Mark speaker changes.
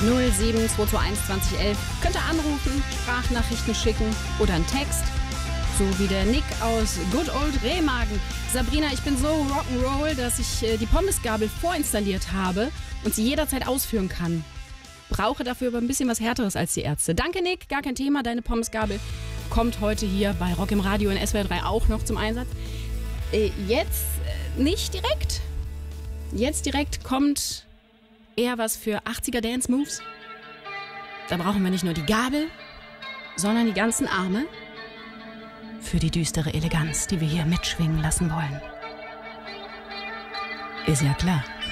Speaker 1: 07221 2011. Könnt ihr anrufen, Sprachnachrichten schicken oder einen Text. So wie der Nick aus Good Old Remagen. Sabrina, ich bin so Rock'n'Roll, dass ich die Pommesgabel vorinstalliert habe und sie jederzeit ausführen kann. Brauche dafür aber ein bisschen was Härteres als die Ärzte. Danke, Nick, gar kein Thema. Deine Pommesgabel kommt heute hier bei Rock im Radio in SWR 3 auch noch zum Einsatz. Jetzt nicht direkt. Jetzt direkt kommt eher was für 80er Dance Moves. Da brauchen wir nicht nur die Gabel, sondern die ganzen Arme für die düstere Eleganz, die wir hier mitschwingen lassen wollen. Ist ja klar.